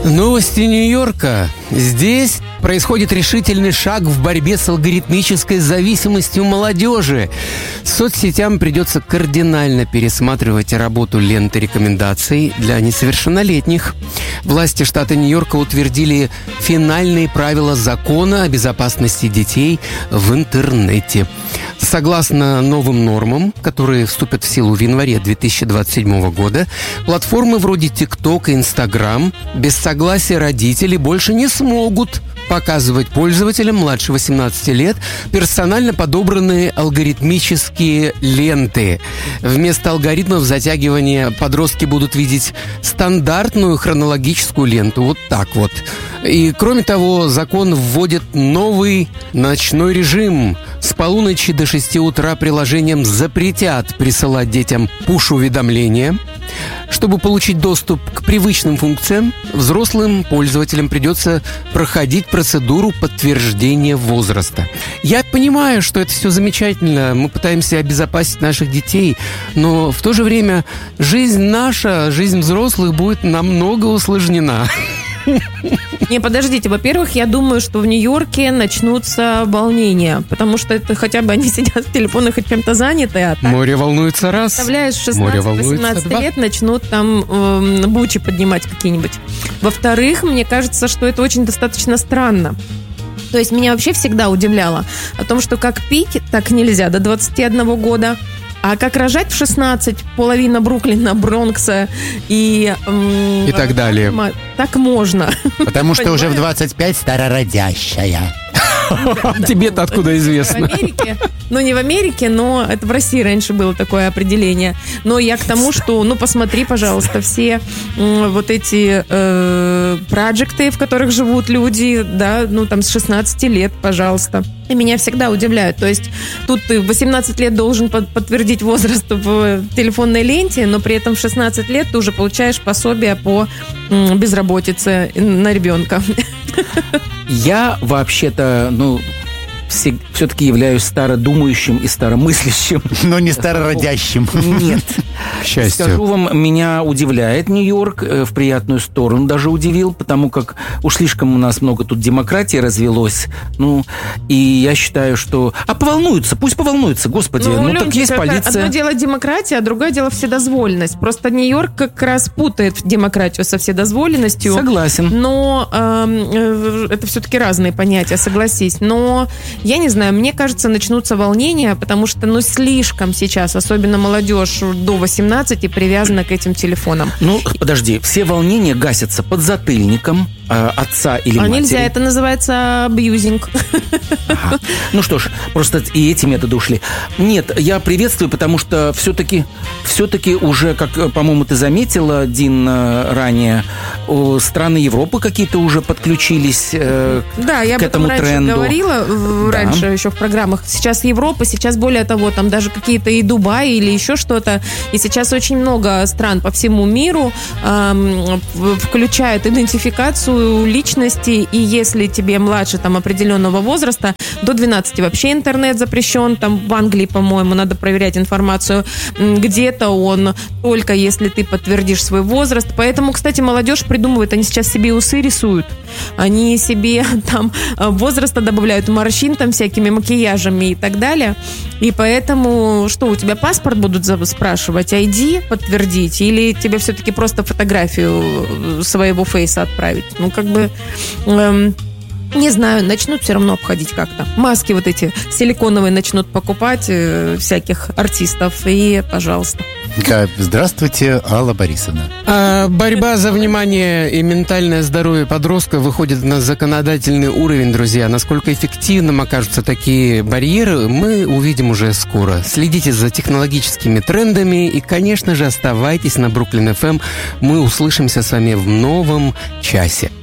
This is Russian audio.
Новости Нью-Йорка. Здесь происходит решительный шаг в борьбе с алгоритмической зависимостью молодежи. Соцсетям придется кардинально пересматривать работу ленты рекомендаций для несовершеннолетних. Власти штата Нью-Йорка утвердили финальные правила закона о безопасности детей в интернете. Согласно новым нормам, которые вступят в силу в январе 2027 года, платформы вроде TikTok и Instagram без согласия родителей больше не смогут показывать пользователям младше 18 лет персонально подобранные алгоритмические ленты. Вместо алгоритмов затягивания подростки будут видеть стандартную хронологическую ленту. Вот так вот. И, кроме того, закон вводит новый ночной режим. С полуночи до 6 утра приложениям запретят присылать детям пуш-уведомления. Чтобы получить доступ к привычным функциям, взрослым пользователям придется проходить процедуру подтверждения возраста. Я понимаю, что это все замечательно, мы пытаемся обезопасить наших детей, но в то же время жизнь наша, жизнь взрослых будет намного усложнена. Не, подождите. Во-первых, я думаю, что в Нью-Йорке начнутся волнения, потому что это хотя бы они сидят в телефонах хоть чем-то заняты. А так, море волнуется раз. Представляешь, 16-18 лет начнут там бучи поднимать какие-нибудь. Во-вторых, мне кажется, что это очень достаточно странно. То есть меня вообще всегда удивляло о том, что как пить, так нельзя до 21 года. А как рожать в 16, половина Бруклина, Бронкса и так далее. Так можно. Потому что уже в 25 старородящая. Тебе-то откуда известно? В Америке, ну не в Америке, но это в России раньше было такое определение. Но я к тому, что, посмотри, пожалуйста, все вот эти проекты, в которых живут люди, да, там с 16 лет, пожалуйста. И меня всегда удивляют. То есть тут ты в 18 лет должен подтвердить возраст в телефонной ленте, но при этом в 16 лет ты уже получаешь пособие по безработице на ребенка. Я вообще-то, все-таки являюсь стародумающим и старомыслящим. Но не старородящим. Нет. К счастью. Скажу вам, меня удивляет Нью-Йорк, в приятную сторону даже удивил, потому как уж слишком у нас много тут демократии развелось. И я считаю, что... поволнуются, пусть поволнуются, господи. Так есть полиция. Одно дело демократия, а другое дело вседозволенность. Просто Нью-Йорк как раз путает демократию со вседозволенностью. Согласен. Но это все-таки разные понятия, согласись. Но я не знаю, мне кажется, начнутся волнения, потому что, слишком сейчас, особенно молодежь до 18, привязана к этим телефонам. Подожди, все волнения гасятся подзатыльником отца или матери. Нельзя, это называется абьюзинг. Ага. Что ж, просто и эти методы ушли. Нет, я приветствую, потому что все-таки уже, как, по-моему, ты заметила, Дин, ранее, страны Европы какие-то уже подключились к этому тренду. Да, я об этом раньше говорила, раньше еще в программах. Сейчас Европа, сейчас более того, там даже какие-то и Дубай или еще что-то. И сейчас очень много стран по всему миру включают идентификацию личности, и если тебе младше определенного возраста, до 12 вообще интернет запрещен, там в Англии, по-моему, надо проверять информацию, где-то он только если ты подтвердишь свой возраст. Поэтому, кстати, молодежь придумывает, они сейчас себе усы рисуют, они себе там возраста добавляют, морщин там всякими макияжами и так далее. И поэтому, что, у тебя паспорт будут спрашивать, ID подтвердить, или тебе все-таки просто фотографию своего фейса отправить? Не знаю, начнут все равно обходить как-то. Маски вот эти силиконовые начнут покупать всяких артистов, и пожалуйста. Да, здравствуйте, Алла Борисовна. Борьба за внимание и ментальное здоровье подростка выходит на законодательный уровень, друзья. Насколько эффективным окажутся такие барьеры, мы увидим уже скоро. Следите за технологическими трендами и, конечно же, оставайтесь на Бруклин FM. Мы услышимся с вами в новом часе.